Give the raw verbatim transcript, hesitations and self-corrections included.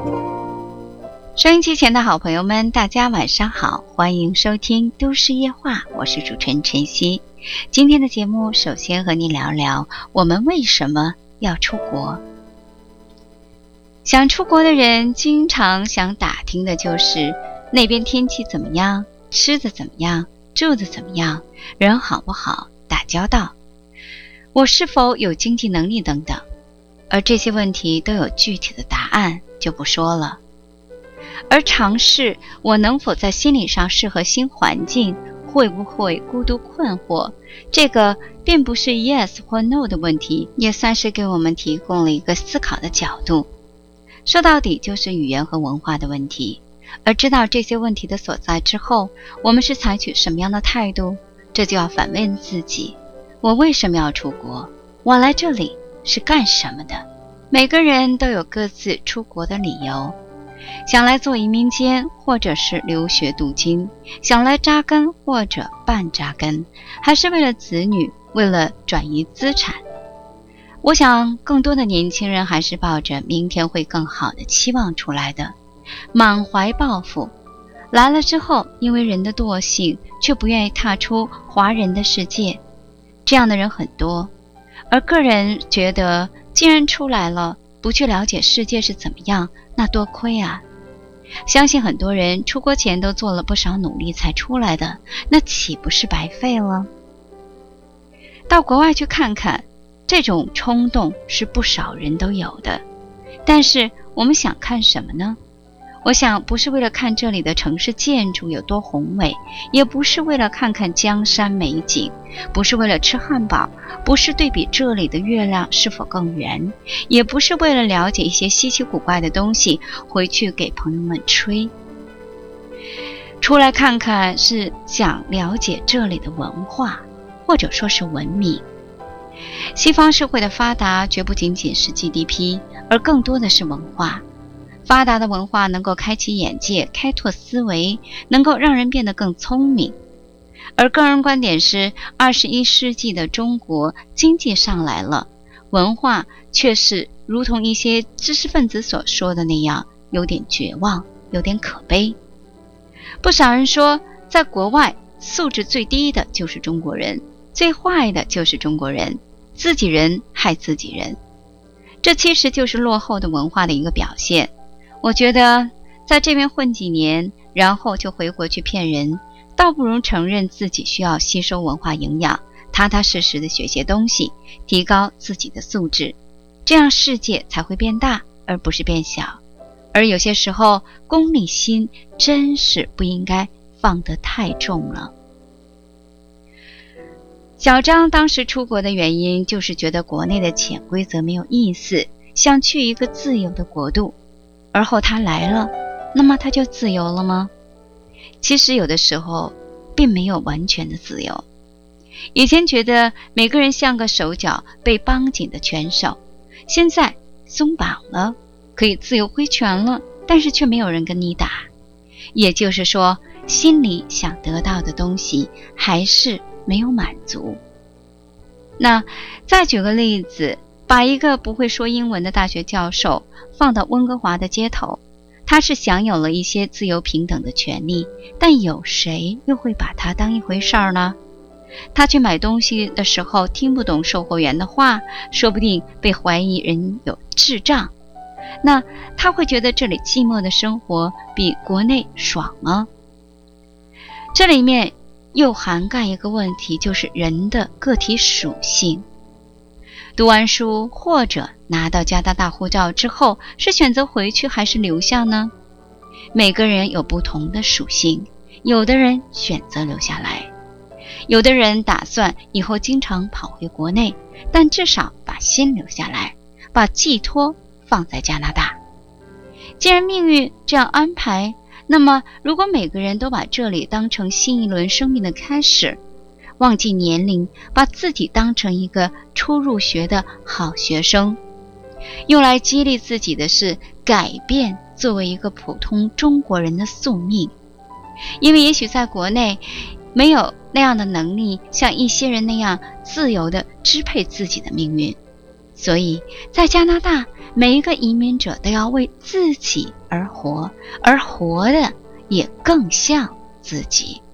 收音机前的好朋友们，大家晚上好，欢迎收听都市夜话，我是主持人晨曦。今天的节目首先和你聊聊我们为什么要出国。想出国的人经常想打听的就是那边天气怎么样，吃的怎么样，住的怎么样，人好不好，打交道，我是否有经济能力等等。而这些问题都有具体的答案，就不说了。而尝试我能否在心理上适合新环境，会不会孤独困惑，这个并不是 yes 或 no 的问题，也算是给我们提供了一个思考的角度。说到底就是语言和文化的问题，而知道这些问题的所在之后，我们是采取什么样的态度，这就要反问自己，我为什么要出国？我来这里是干什么的？每个人都有各自出国的理由，想来做移民监，或者是留学镀金，想来扎根或者半扎根，还是为了子女，为了转移资产。我想更多的年轻人还是抱着明天会更好的期望出来的，满怀抱负，来了之后因为人的惰性却不愿意踏出华人的世界，这样的人很多。而个人觉得既然出来了，不去了解世界是怎么样，那多亏啊。相信很多人出国前都做了不少努力才出来的，那岂不是白费了？到国外去看看，这种冲动是不少人都有的，但是我们想看什么呢？我想不是为了看这里的城市建筑有多宏伟，也不是为了看看江山美景，不是为了吃汉堡，不是对比这里的月亮是否更圆，也不是为了了解一些稀奇古怪的东西回去给朋友们吹。出来看看是想了解这里的文化，或者说是文明。西方社会的发达绝不仅仅是 G D P， 而更多的是文化。发达的文化能够开启眼界，开拓思维，能够让人变得更聪明。而个人观点是，二十一世纪的中国经济上来了，文化却是如同一些知识分子所说的那样，有点绝望，有点可悲。不少人说，在国外素质最低的就是中国人，最坏的就是中国人，自己人害自己人。这其实就是落后的文化的一个表现。我觉得在这边混几年，然后就回国去骗人，倒不如承认自己需要吸收文化营养，踏踏实实的学些东西，提高自己的素质，这样世界才会变大，而不是变小。而有些时候功利心真是不应该放得太重了。小张当时出国的原因就是觉得国内的潜规则没有意思，想去一个自由的国度。而后他来了，那么他就自由了吗？其实有的时候并没有完全的自由。以前觉得每个人像个手脚被绑紧的拳手，现在松绑了，可以自由挥拳了，但是却没有人跟你打。也就是说，心里想得到的东西还是没有满足。那再举个例子，把一个不会说英文的大学教授放到温哥华的街头，他是享有了一些自由平等的权利，但有谁又会把他当一回事儿呢？他去买东西的时候听不懂售货员的话，说不定被怀疑人有智障。那他会觉得这里寂寞的生活比国内爽吗？这里面又涵盖一个问题，就是人的个体属性。读完书或者拿到加拿大护照之后，是选择回去还是留下呢？每个人有不同的属性，有的人选择留下来，有的人打算以后经常跑回国内，但至少把心留下来，把寄托放在加拿大。既然命运这样安排，那么如果每个人都把这里当成新一轮生命的开始，忘记年龄，把自己当成一个初入学的好学生，用来激励自己的是改变作为一个普通中国人的宿命。因为也许在国内没有那样的能力，像一些人那样自由地支配自己的命运。 所以在加拿大，每一个移民者都要为自己而活，而活的也更像自己。